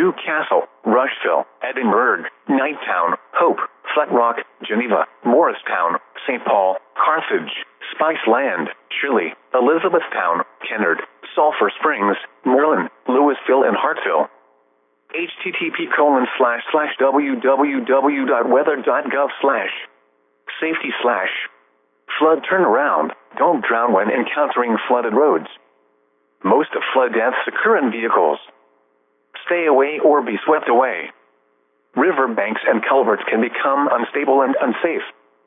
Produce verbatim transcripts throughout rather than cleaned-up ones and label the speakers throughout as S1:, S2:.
S1: Newcastle, Rushville, Edinburgh, Knighttown, Hope, Flat Rock, Geneva, Morristown, Saint Paul, Carthage, Spiceland, Chile, Elizabethtown, Kennard, Sulphur Springs, Merlin, Louisville, and Hartsville. http colon slash slash www.weather.gov slash safety slash flood turnaround. Don't drown when encountering flooded roads. Most of flood deaths occur in vehicles. Stay away or be swept away. River banks and culverts can become unstable and unsafe.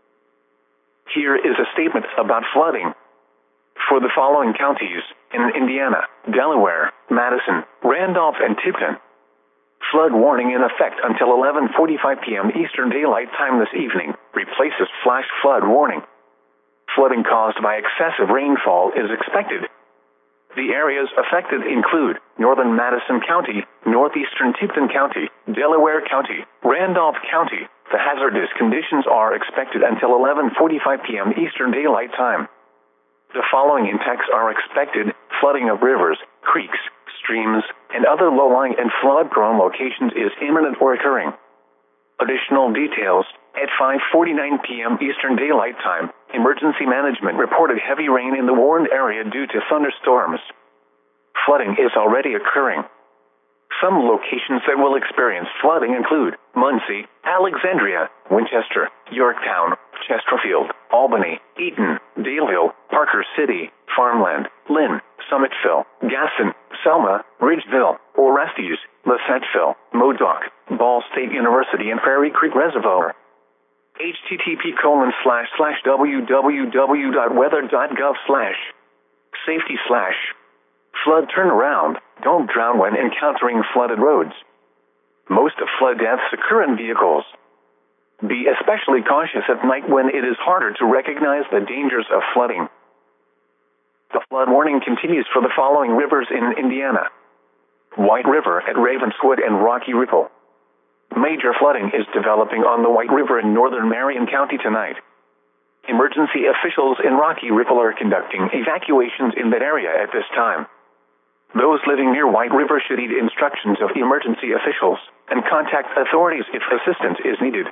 S1: Here is a statement about flooding. For the following counties in Indiana, Delaware, Madison, Randolph, and Tipton, flood warning in effect until eleven forty-five p m Eastern Daylight Time this evening replaces flash flood warning. Flooding caused by excessive rainfall is expected. The areas affected include northern Madison County, northeastern Tipton County, Delaware County, Randolph County. The hazardous conditions are expected until eleven forty-five p m Eastern Daylight Time. The following impacts are expected: flooding of rivers, creeks, streams, and other low-lying and flood-prone locations is imminent or occurring. Additional details: at five forty-nine p m Eastern Daylight Time, Emergency Management reported heavy rain in the warned area due to thunderstorms. Flooding is already occurring. Some locations that will experience flooding include Muncie, Alexandria, Winchester, Yorktown, Chesterfield, Albany, Eaton, Daleville, Parker City, Farmland, Lynn, Summitville, Gaston, Selma, Ridgeville, Orestes, Lissettville, Modoc, Ball State University, and Prairie Creek Reservoir. http colon slash slash www.weather.gov slash safety slash flood turnaround. Don't drown when encountering flooded roads. Most of flood deaths occur in vehicles. Be especially cautious at night when it is harder to recognize the dangers of flooding. The flood warning continues for the following rivers in Indiana: White River at Ravenswood and Rocky Ripple. Major flooding is developing on the White River in northern Marion County tonight. Emergency officials in Rocky Ripple are conducting evacuations in that area at this time. Those living near White River should heed instructions of emergency officials and contact authorities if assistance is needed.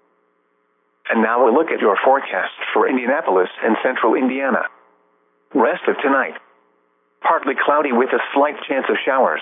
S1: And now we'll look at your forecast for Indianapolis and central Indiana. Rest of tonight: partly cloudy with a slight chance of showers.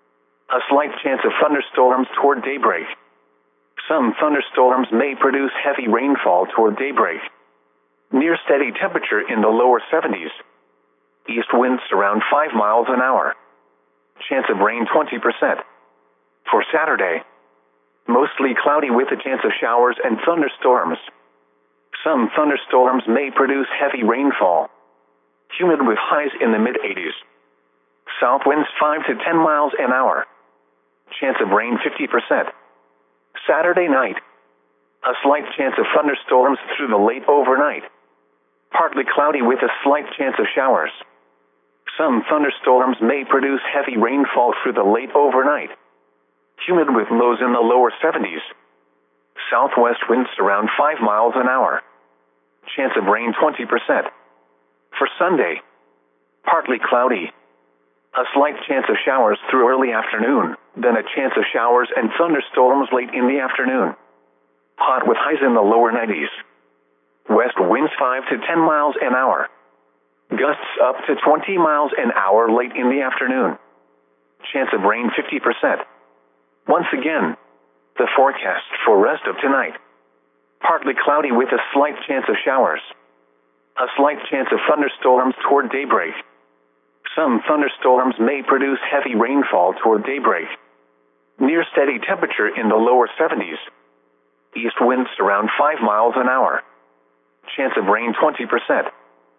S1: A slight chance of thunderstorms toward daybreak. Some thunderstorms may produce heavy rainfall toward daybreak. Near steady temperature in the lower seventies. East winds around five miles an hour. Chance of rain twenty percent. For Saturday, mostly cloudy with a chance of showers and thunderstorms. Some thunderstorms may produce heavy rainfall. Humid with highs in the mid eighties. South winds five to ten miles an hour. Chance of rain fifty percent. Saturday night, a slight chance of thunderstorms through the late overnight. Partly cloudy with a slight chance of showers. Some thunderstorms may produce heavy rainfall through the late overnight. Humid with lows in the lower seventies. Southwest winds around five miles an hour. Chance of rain twenty percent. For Sunday, partly cloudy. A slight chance of showers through early afternoon, then a chance of showers and thunderstorms late in the afternoon. Hot with highs in the lower nineties. West winds five to ten miles an hour. Gusts up to twenty miles an hour late in the afternoon. Chance of rain fifty percent. Once again, the forecast for rest of tonight: partly cloudy with a slight chance of showers. A slight chance of thunderstorms toward daybreak. Some thunderstorms may produce heavy rainfall toward daybreak. Near steady temperature in the lower seventies. East winds around five miles an hour. Chance of rain twenty percent.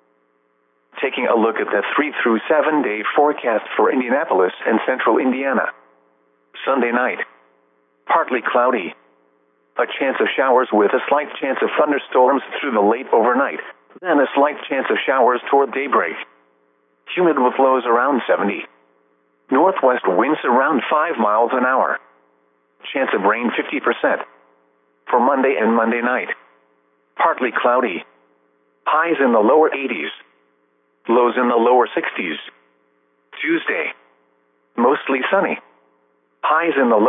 S1: Taking a look at the three through seven day forecast for Indianapolis and central Indiana. Sunday night: partly cloudy. A chance of showers with a slight chance of thunderstorms through the late overnight, then a slight chance of showers toward daybreak. Humid with lows around seventy. Northwest winds around five miles an hour. Chance of rain fifty percent. For Monday and Monday night: partly cloudy. Highs in the lower eighties. Lows in the lower sixties. Tuesday: mostly sunny. Highs in the